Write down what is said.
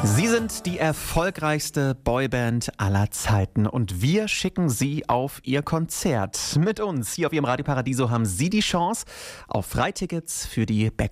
Sie sind die erfolgreichste Boyband aller Zeiten und wir schicken Sie auf Ihr Konzert. Mit uns hier auf Ihrem Radio Paradiso haben Sie die Chance auf Freitickets für die